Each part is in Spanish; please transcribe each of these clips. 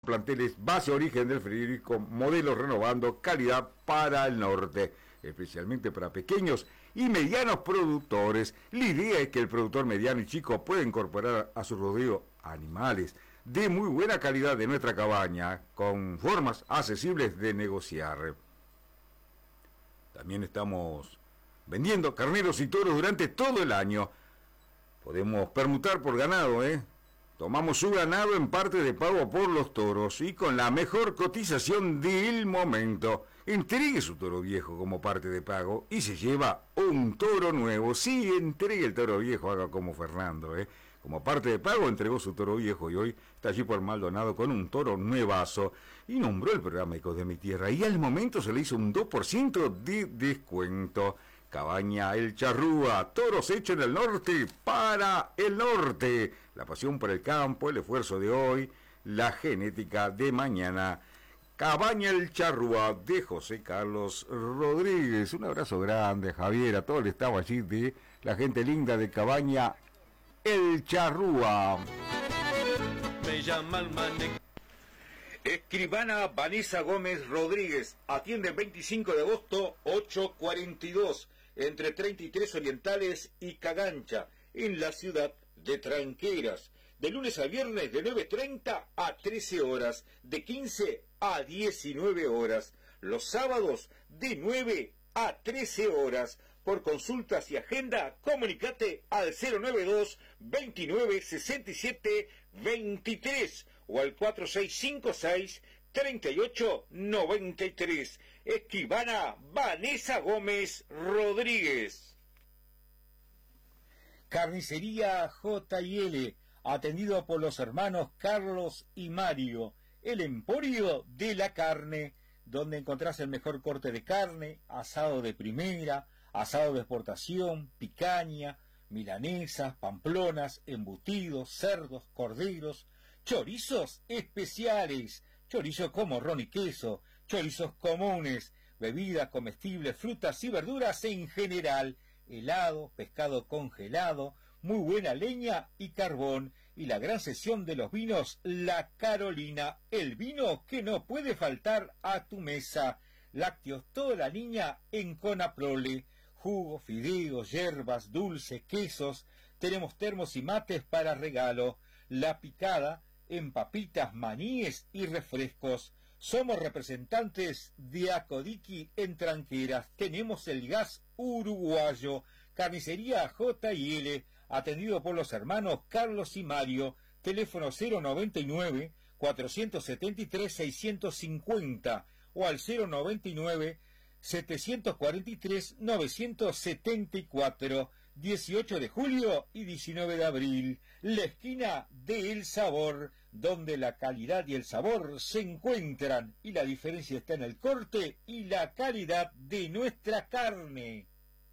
planteles base origen del frigorífico, modelos renovando, calidad para el norte, especialmente para pequeños y medianos productores. La idea es que el productor mediano y chico pueda incorporar a su rodeo animales de muy buena calidad de nuestra cabaña, con formas accesibles de negociar. También estamos vendiendo carneros y toros durante todo el año. Podemos permutar por ganado, Tomamos su ganado en parte de pago por los toros y con la mejor cotización del momento. Entregue su toro viejo como parte de pago y se lleva un toro nuevo. Sí, entregue el toro viejo, haga como Fernando, Como parte de pago entregó su toro viejo y hoy está allí por Maldonado con un toro nuevazo. Y nombró el programa Ecos de mi Tierra y al momento se le hizo un 2% de descuento. Cabaña El Charrúa, toros hechos en el norte para el norte. La pasión por el campo, el esfuerzo de hoy, la genética de mañana. Cabaña El Charrúa de José Carlos Rodríguez. Un abrazo grande, Javier, a todo el estado allí de la gente linda de Cabaña El Charrúa. Me llama el manejo. Escribana Vanessa Gómez Rodríguez, atiende el 25 de agosto, 8:42, entre 33 Orientales y Cagancha, en la ciudad de Tranqueras. De lunes a viernes de 9:30 a 13 horas, de 15 a 19 horas. Los sábados de 9 a 13 horas. Por consultas y agenda, comunicate al 092 29 67 23 o al 4656 3893. Escribana Vanessa Gómez Rodríguez. Carnicería J&L, atendido por los hermanos Carlos y Mario, el emporio de la carne, donde encontrás el mejor corte de carne, asado de primera, asado de exportación, picaña, milanesas, pamplonas, embutidos, cerdos, corderos, chorizos especiales, chorizo con morrón y queso, chorizos comunes, bebidas comestibles, frutas y verduras en general, helado, pescado congelado, muy buena leña y carbón, y la gran sesión de los vinos La Carolina, el vino que no puede faltar a tu mesa. Lácteos toda la línea en Conaprole, jugos, fideos, hierbas, dulce, quesos, tenemos termos y mates para regalo, La Picada en papitas, maníes y refrescos. Somos representantes de Acodiqui en Tranqueras, tenemos el gas uruguayo. Carnicería J&L, atendido por los hermanos Carlos y Mario, teléfono 099 473 650 o al 099 743 974, 18 de julio y 19 de abril, la esquina de El Sabor, donde la calidad y el sabor se encuentran y la diferencia está en el corte y la calidad de nuestra carne.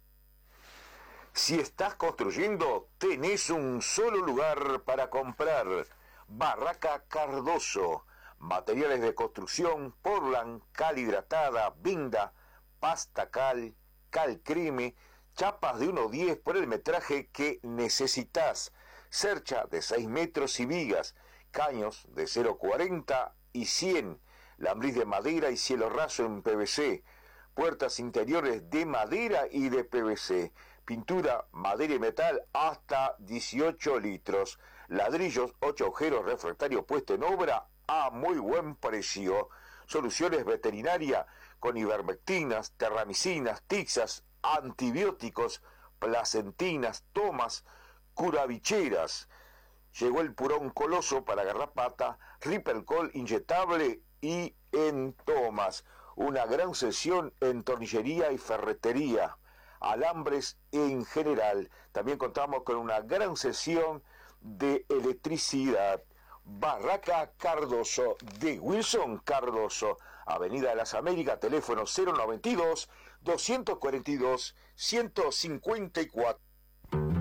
Si estás construyendo, tenés un solo lugar para comprar. Barraca Cardoso. Materiales de construcción, portland, cal hidratada, vinda, pasta cal, cal creme, chapas de 1,10 por el metraje que necesitas, cercha de 6 metros y vigas, caños de 0,40 y 100, lambriz de madera y cielo raso en PVC, puertas interiores de madera y de PVC, pintura, madera y metal hasta 18 litros, ladrillos, 8 agujeros, refractario puesto en obra a muy buen precio. Soluciones veterinaria con ivermectinas, terramicinas, tixas, antibióticos, placentinas, tomas, curavicheras. Llegó el purón coloso para garrapata, Ripelcol inyectable y en tomas. Una gran sesión en tornillería y ferretería, alambres en general. También contamos con una gran sesión de electricidad. Barraca Cardoso, de Wilson Cardoso, Avenida de las Américas, teléfono 092 242 154.